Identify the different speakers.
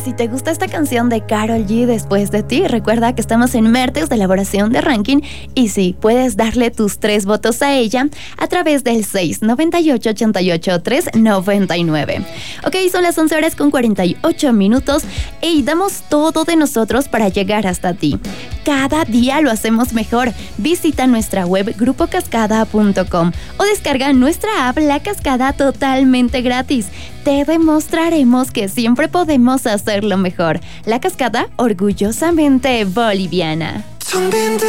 Speaker 1: si te gusta esta canción de Karol G, Después de ti, recuerda que estamos en martes de elaboración de ranking y sí, puedes darle tus 3 votos a ella a través del 698-88-399. Ok, son las 11:48 y damos todo de nosotros para llegar hasta ti. Cada día lo hacemos mejor. Visita nuestra web grupocascada.com o descarga nuestra app La Cascada totalmente gratis. Te demostraremos que siempre podemos hacerlo mejor. La Cascada, orgullosamente boliviana.